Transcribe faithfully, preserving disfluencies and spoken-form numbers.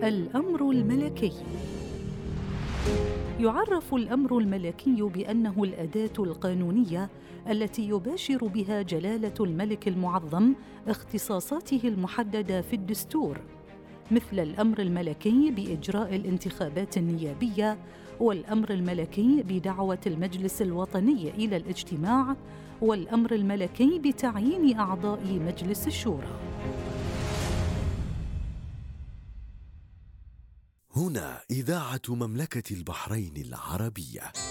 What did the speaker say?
الأمر الملكي. يعرف الأمر الملكي بأنه الأداة القانونية التي يباشر بها جلالة الملك المعظم اختصاصاته المحددة في الدستور، مثل الأمر الملكي بإجراء الانتخابات النيابية، والأمر الملكي بدعوة المجلس الوطني إلى الاجتماع، والأمر الملكي بتعيين أعضاء مجلس الشورى. هنا إذاعة مملكة البحرين العربية.